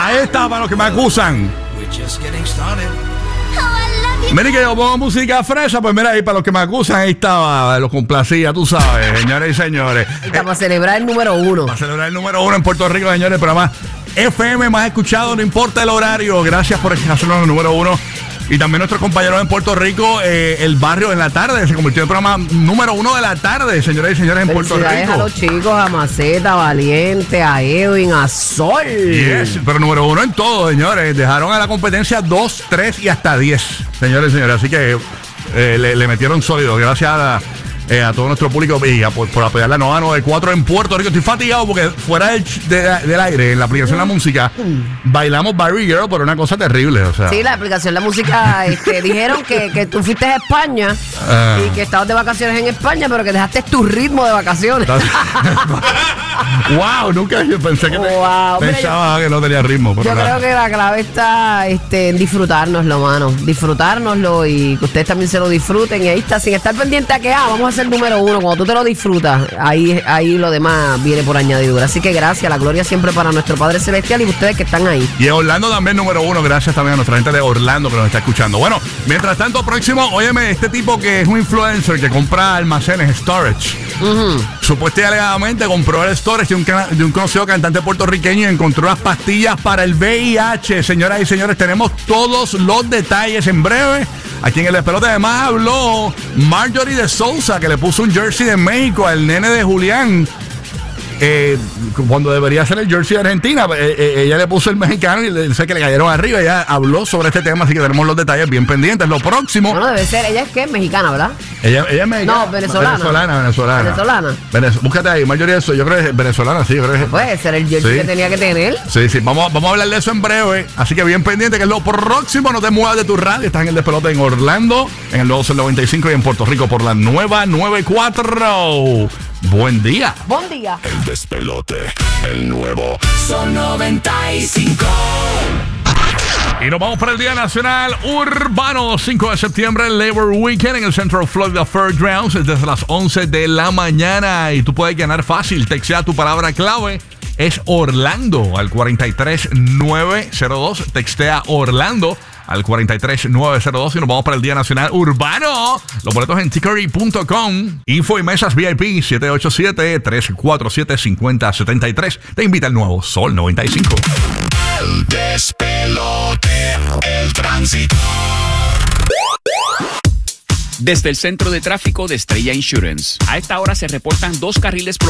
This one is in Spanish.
Ahí está, para los que me acusan. Mira que yo pongo música fresa, pues mira ahí, para los que me acusan, ahí estaba, los complacía, tú sabes, señores y señores. Para celebrar el número 1. Para celebrar el número 1 en Puerto Rico, señores, el programa FM más escuchado, no importa el horario. Gracias por hacernos el número 1. Y también nuestros compañeros en Puerto Rico, el barrio en la tarde se convirtió en el programa número 1 de la tarde, señores y señores, en Puerto Rico. A los chicos, a Maceta, Valiente, a Edwin, a Sol. Yes, pero número 1 en todo, señores. Dejaron a la competencia 2, 3 y hasta 10, señores y señores. Así que le metieron sólido. Gracias a todo nuestro público y por apoyar la nueva 94 en Puerto Rico. Estoy fatigado porque fuera del aire, en la aplicación La Música, bailamos Barbie Girl por una cosa terrible. O sea. Sí, la aplicación La Música dijeron que tú fuiste a España y que estabas de vacaciones en España, pero que dejaste tu ritmo de vacaciones. Wow, nunca yo pensé que pensaba que no tenía ritmo. Yo creo que la clave está en disfrutárnoslo, mano. Disfrutárnoslo y que ustedes también se lo disfruten. Y ahí está, sin estar pendiente a que vamos a ser número 1. Cuando tú te lo disfrutas, ahí lo demás viene por añadidura. Así que gracias, la gloria siempre para nuestro Padre Celestial y ustedes que están ahí. Y en Orlando también número 1. Gracias también a nuestra gente de Orlando que nos está escuchando. Bueno, mientras tanto, próximo, óyeme, este tipo que es un influencer que compra almacenes, storage. Supuestamente y alegadamente compró el storage de un conocido cantante puertorriqueño y encontró unas pastillas para el VIH. Señoras y señores, tenemos todos los detalles en breve. Aquí en el despelote además habló Marjorie de Sousa, que le puso un jersey de México al nene de Julián. Cuando debería ser el jersey de Argentina, ella le puso el mexicano y le dice que le cayeron arriba. Ella habló sobre este tema, así que tenemos los detalles bien pendientes. Lo próximo. Bueno, debe ser. Ella es que es mexicana, ¿verdad? Ella es mexicana. No, venezolana. Venezolana. Búscate ahí, Marjorie de Sousa. Yo creo que es venezolana, sí. Yo creo que puede ser el jersey que tenía que tener. Sí. Vamos a hablar de eso en breve. Así que bien pendiente, que es lo próximo. No te muevas de tu radio. Estás en el despelote en Orlando, en el nuevo Sol 95 y en Puerto Rico por la nueva 94. Buen día. Buen día. El despelote, el nuevo Sol 95. Y nos vamos para el Día Nacional Urbano, 5 de septiembre, Labor Weekend en el Central Florida Fairgrounds, desde las 11 de la mañana. Y tú puedes ganar fácil. Textea tu palabra clave. Es Orlando al 43902. Textea Orlando al 43902 y nos vamos para el Día Nacional Urbano. Los boletos en tickery.com. Info y mesas VIP 787-347-5073. Te invita el nuevo Sol 95. El despelote, el tránsito. Desde el Centro de Tráfico de Estrella Insurance. A esta hora se reportan 2 carriles